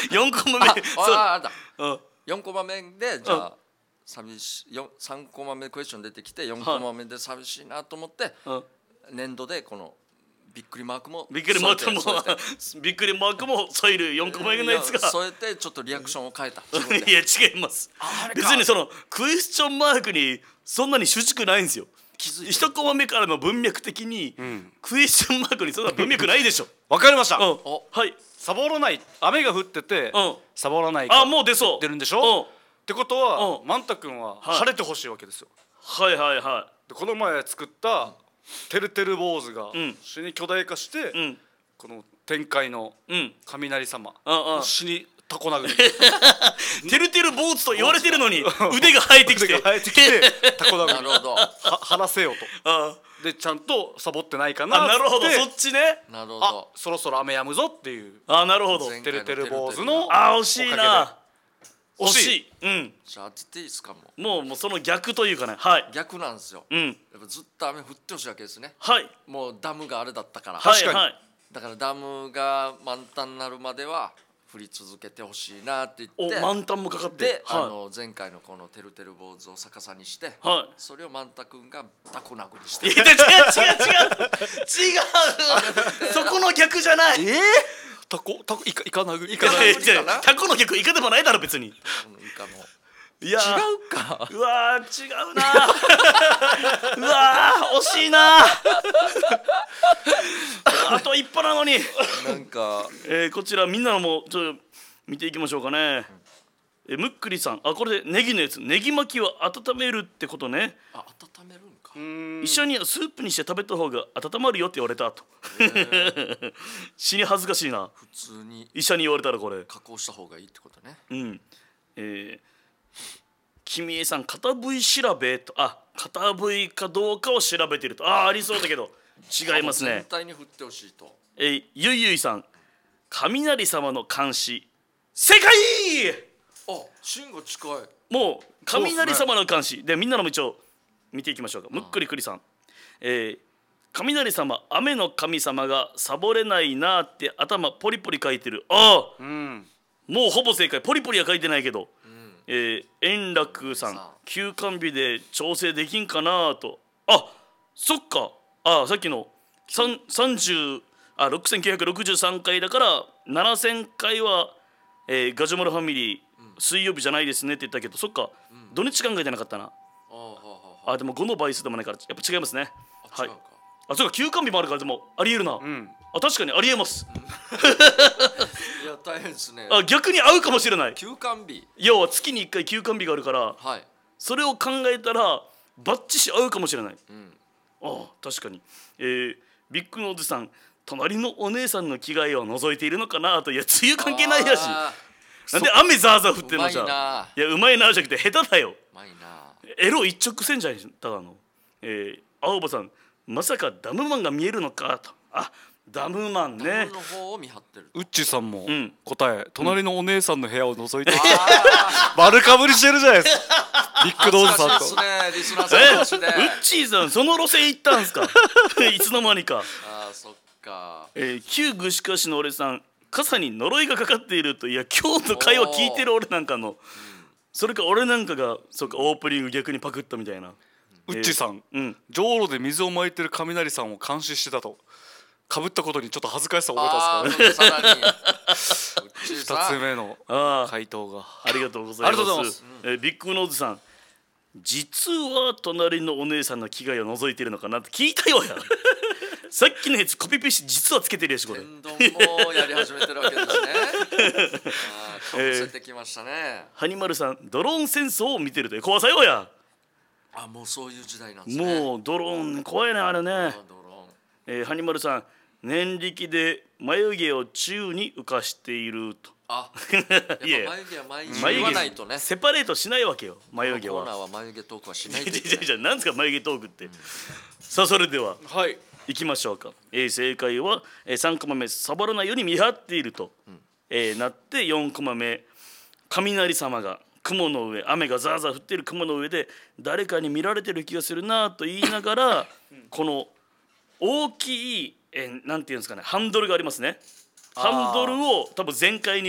4コマ目あだうん、 4コマ目でじゃあ寂しい3コマ目クエスチョン出てきて4コマ目で寂しいなと思って年度でこのびっくりマークもびっくりマークもびっくりマークも添える4コマ目のやつが添えてちょっとリアクションを変えたいや違います。別にそのクエスチョンマークにそんなに主軸ないんですよ。1コマ目からの文脈的にクエスチョンマークにそんな文脈ないでしょ。 わかりました。 はい。 サボらない、雨が降っててサボらないあ、もう出そう出るんでしょ。ってことはマンタ君は晴れてほしいわけですよ。 はいはいはい。 でこの前作ったてるてる坊主が死に巨大化してこの天界の雷様死にタコ殴りてるてる坊主と言われてるのに腕が生えてきてタコ殴りなるほど晴らせよとでちゃんとサボってないかな。 なるほど、そっちね。 なるほど、 そろそろ雨やむぞっていう。 なるほど。 てるてる坊主の惜しいな。惜しい。 じゃあ当てていいですか。 もうその逆というかね。はい。 逆なんですよ。やっぱずっと雨降ってほしいわけですね。 はい。 もうダムがあれだったから。 確かに。 だからダムが満タンになるまでは降り続けてほしいなって言って、 満タンもかかって、 で前回のこのてるてる坊主を逆さにして、それをマンタ君がタコ殴りして。 違うそこの逆じゃない。 タコイカ殴り。 タコの逆イカでもないだろ別に。 イカのいや違うか。 うわ違うな。うわ惜しいな。あと一歩なのに。 なんかこちらみんなのもちょっと見ていきましょうかね。むっくりさん、これでネギのやつ、ネギ巻きは温めるってことね。 温めるんか。 一緒にスープにして食べた方が温まるよって言われたと。死に恥ずかしいな。 普通に医者に言われたらこれ加工した方がいいってことね。 君江さん、片 V 調べと、片 V かどうかを調べてると。ありそうだけど違いますね。 全体に振ってほしいと。 ゆいゆいさん、雷様の監視正解。 信号近い。 もう雷様の監視でみんなのも一応見ていきましょうか。むっくりくりさん、雷様、雨の神様がサボれないなって頭ポリポリ書いてる。もうほぼ正解。ポリポリは書いてないけど。円楽さん、休館日で調整できんかなと。そっか。さっきの6963回だから7000回は、ガジュマルファミリー水曜日じゃないですねって言ったけど、そっか、土日考えてなかったな。でも5の倍数でもないからやっぱ違いますね。はい。そうか、休館日もあるからでもありえるな。確かにありえます。 いや大変ですね。 逆に合うかもしれない。 休館日、 要は月に1回休館日があるから、それを考えたらバッチシ合うかもしれない。確かに。ビッグノーズさん、隣のお姉さんの着替えを覗いているのかなと。いや梅雨関係ないやし、なんで雨ザーザー降ってんのじゃ。いやうまいなじゃなくて下手だよ。エロ一直線じゃんただの。青葉さん、まさかダムマンが見えるのかと。ダムマンね。 ウッチーさんも答え、隣のお姉さんの部屋を覗いて丸かぶりしてるじゃないですか。ビッグドーズさんと。 ウッチーさんその路線行ったんすか。いつの間にか。 そっか。 旧具志士の俺さん、傘に呪いがかかっていると。いや今日の会話聞いてる俺なんかの、それか俺なんかがそっかオープニング逆にパクったみたいな。 ウッチーさん、じょうろで水をまいてる雷さんを監視してたと。かぶったことにちょっと恥ずかしさを覚えたんですかね。2つ目の回答が。 ありがとうございます。ビッグノーズさん、実は隣のお姉さんの着替えを覗いてるのかなって聞いたよや。さっきのやつコピペして実はつけてるやしこれ。 天丼もやり始めてるわけですね。かぶせてきましたね。 ハニマルさん、ドローン戦争を見てると。怖さよや。 もうそういう時代なんですね。 もうドローン怖いねあれね。ハニマルさん、念力で眉毛を宙に浮かしていると。 いや眉毛は眉毛ないとね。 セパレートしないわけよ眉毛は。 コーナーは眉毛トークはしないといけない。 じゃなんですか眉毛トークって。さあそれでは行きましょうか。正解は3コマ目、サボらないように見張っているとなって、4コマ目、雷様が雲の上、雨がザーザー降っている雲の上で誰かに見られてる気がするなと言いながらこの大きいなんていうんですかね、ハンドルがありますね。ハンドルを多分全開に